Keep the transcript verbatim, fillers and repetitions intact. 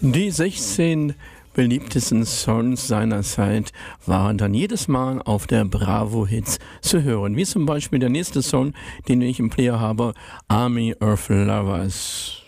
Die sechzehn beliebtesten Songs seiner Zeit waren dann jedes Mal auf der Bravo Hits zu hören. Wie zum Beispiel der nächste Song, den ich im Player habe, Army of Lovers.